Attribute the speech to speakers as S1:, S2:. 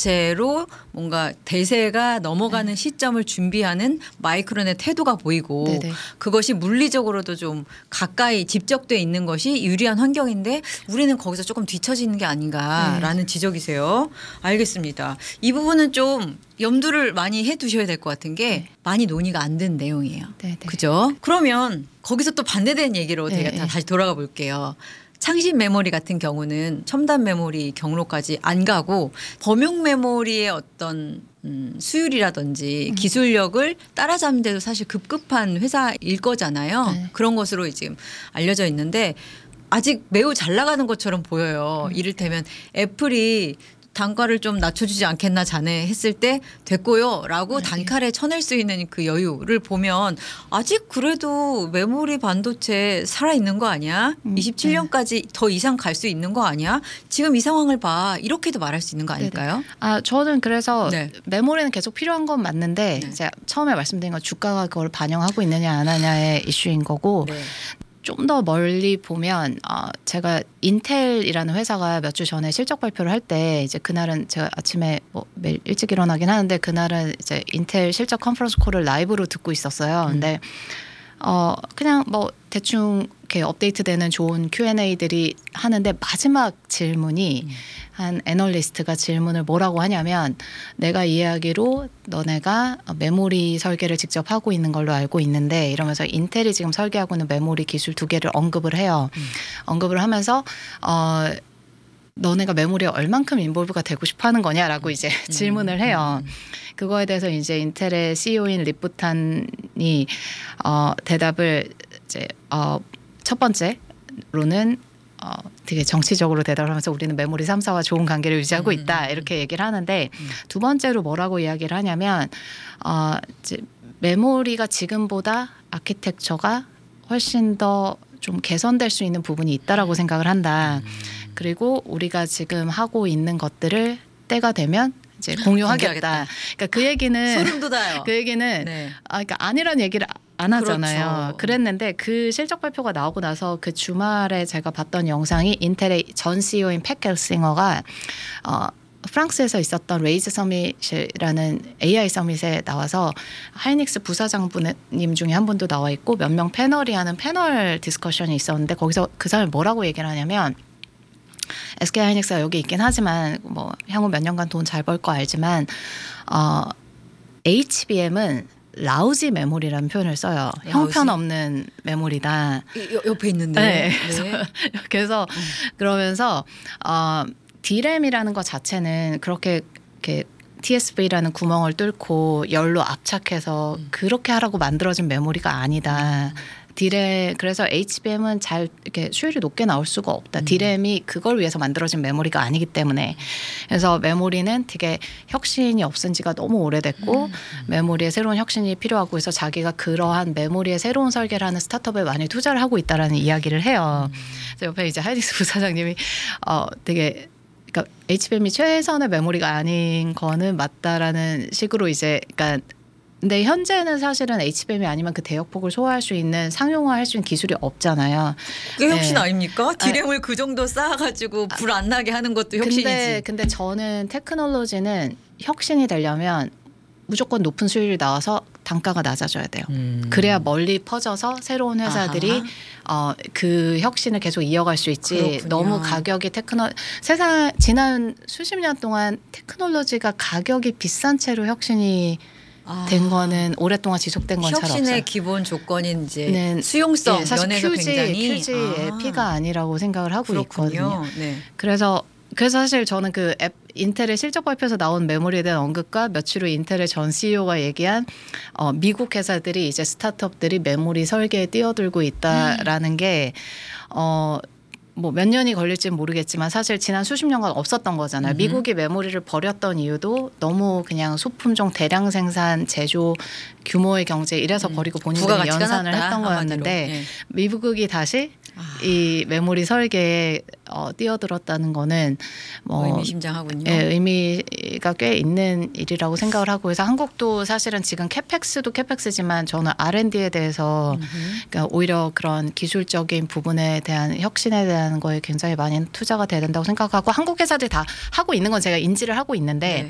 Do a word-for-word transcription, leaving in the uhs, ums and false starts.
S1: 자체로 뭔가 대세가 넘어가는 네. 시점을 준비하는 마이크론의 태도가 보이고 네네. 그것이 물리적으로도 좀 가까이 집적돼 있는 것이 유리한 환경인데 우리는 거기서 조금 뒤처지는 게 아닌가라는 네. 지적이세요. 알겠습니다. 이 부분은 좀 염두를 많이 해 두셔야 될 것 같은 게 네. 많이 논의가 안 된 내용이에요. 네네. 그죠? 그러면 거기서 또 반대되는 얘기로 제가 다 다시 돌아가 볼게요. 창신 메모리 같은 경우는 첨단 메모리 경로까지 안 가고 범용 메모리의 어떤 음, 수율이라든지 음. 기술력을 따라잡는 데도 사실 급급한 회사일 거잖아요. 네. 그런 것으로 지금 알려져 있는데 아직 매우 잘 나가는 것처럼 보여요. 음. 이를테면 애플이 단가를 좀 낮춰주지 않겠나 자네 했을 때 됐고요 라고 네. 단칼에 쳐낼 수 있는 그 여유를 보면 아직 그래도 메모리 반도체 살아있는 거 아니야? 음, 이십칠 년까지 네. 더 이상 갈 수 있는 거 아니야? 지금 이 상황을 봐. 이렇게도 말할 수 있는 거 아닐까요?
S2: 네네. 아 저는 그래서 네. 메모리는 계속 필요한 건 맞는데
S1: 네.
S2: 제가 처음에 말씀드린 건 주가가 그걸 반영하고 있느냐 안 하냐의 이슈인 거고 네. 좀 더 멀리 보면 어, 제가 인텔이라는 회사가 몇 주 전에 실적 발표를 할 때 이제 그날은 제가 아침에 뭐 매일 일찍 일어나긴 하는데 그날은 이제 인텔 실적 컨퍼런스 콜을 라이브로 듣고 있었어요. 음. 근데 어 그냥 뭐 대충 이렇게 업데이트되는 좋은 큐 앤 에이들이 하는데 마지막 질문이 음. 한 애널리스트가 질문을 뭐라고 하냐면 내가 이해하기로 너네가 메모리 설계를 직접 하고 있는 걸로 알고 있는데 이러면서 인텔이 지금 설계하고 있는 메모리 기술 두 개를 언급을 해요. 음. 언급을 하면서 어 너네가 메모리에 얼만큼 인볼브가 되고 싶어 하는 거냐라고 이제 음. 질문을 해요. 음. 그거에 대해서 이제 인텔의 씨이오인 리프탄이 어 대답을 이제 어 첫 번째로는 어, 되게 정치적으로 대답을 하면서 우리는 메모리 삼 사와 좋은 관계를 유지하고 있다 이렇게 얘기를 하는데 음. 두 번째로 뭐라고 이야기를 하냐면 어, 이제 메모리가 지금보다 아키텍처가 훨씬 더 좀 개선될 수 있는 부분이 있다라고 생각을 한다. 음. 그리고 우리가 지금 하고 있는 것들을 때가 되면 이제 공유하겠다. 그러니까 그 얘기는
S1: 소름 돋아요.
S2: 그 얘기는
S1: 네.
S2: 아, 그러니까 아니란 얘기를 안 하잖아요.
S1: 그렇죠.
S2: 그랬는데 그 실적 발표가 나오고 나서 그 주말에 제가 봤던 영상이 인텔의 전 씨이오인 팻 겔싱어가 어, 프랑스에서 있었던 레이즈 서밋이라는 에이아이 서밋에 나와서 하이닉스 부사장님 중에 한 분도 나와 있고 몇 명 패널이 하는 패널 디스커션이 있었는데 거기서 그 사람이 뭐라고 얘기를 하냐면 에스케이 하이닉스가 여기 있긴 하지만 뭐 향후 몇 년간 돈 잘 벌 거 알지만 어, 에이치비엠은 라우지 메모리라는 표현을 써요. 라우지? 형편없는 메모리다.
S1: 여, 옆에 있는데.
S2: 네. 그래서, 네. 그래서 음. 그러면서 어, 디램이라는 것 자체는 그렇게 이렇게 티에스브이라는 구멍을 뚫고 열로 압착해서 음. 그렇게 하라고 만들어진 메모리가 아니다. 음. 디램 그래서 에이치비엠은 잘 이렇게 수율이 높게 나올 수가 없다. 음. 디램이 그걸 위해서 만들어진 메모리가 아니기 때문에 그래서 메모리는 되게 혁신이 없은 지가 너무 오래됐고 음. 메모리에 새로운 혁신이 필요하고 해서 자기가 그러한 메모리의 새로운 설계를 하는 스타트업에 많이 투자를 하고 있다라는 이야기를 해요. 음. 그래서 옆에 이제 하이닉스 부사장님이 어 되게 그러니까 에이치비엠이 최선의 메모리가 아닌 거는 맞다라는 식으로 이제 그러니까 근데 현재는 사실은 에이치비엠이 아니면 그 대역폭을 소화할 수 있는 상용화할 수 있는 기술이 없잖아요.
S1: 그게 혁신 네. 아닙니까? 디램을 아, 그 정도 쌓아가지고 불 안 나게 하는 것도 혁신이지.
S2: 근데, 근데 저는 테크놀로지는 혁신이 되려면 무조건 높은 수율이 나와서 단가가 낮아져야 돼요. 음. 그래야 멀리 퍼져서 새로운 회사들이 어, 그 혁신을 계속 이어갈 수 있지. 그렇군요. 너무 가격이 테크놀 세상 지난 수십 년 동안 테크놀로지가 가격이 비싼 채로 혁신이 아. 된 거는 오랫동안 지속된 건 잘 없어요.
S1: 혁신의 기본 조건인 이제 수용성
S2: 네, 사실
S1: 면에서
S2: 큐지,
S1: 굉장히
S2: 큐지의
S1: 아.
S2: 피가 아니라고 생각을 하고
S1: 그렇군요.
S2: 있거든요.
S1: 네.
S2: 그래서 그래서 사실 저는 그 앱, 인텔의 실적 발표에서 나온 메모리에 대한 언급과 며칠 후 인텔의 전 씨이오가 얘기한 어, 미국 회사들이 이제 스타트업들이 메모리 설계에 뛰어들고 있다라는 게 어, 뭐 몇 년이 걸릴지는 모르겠지만 사실 지난 수십 년간 없었던 거잖아요. 음흠. 미국이 메모리를 버렸던 이유도 너무 그냥 소품종 대량 생산 제조 규모의 경제 이래서 음. 버리고 본인들이 연산을 났다, 했던 거였는데 네. 미국이 다시 아. 이 메모리 설계에 어, 뛰어들었다는 거는 뭐
S1: 의미심장하군요.
S2: 예, 의미가 꽤 있는 일이라고 생각을 하고 그래서 한국도 사실은 지금 캐펙스도 캐펙스지만 저는 알 앤 디에 대해서 그러니까 오히려 그런 기술적인 부분에 대한 혁신에 대한 거에 굉장히 많이 투자가 돼야 된다고 생각하고 한국 회사들이 다 하고 있는 건 제가 인지를 하고 있는데 네.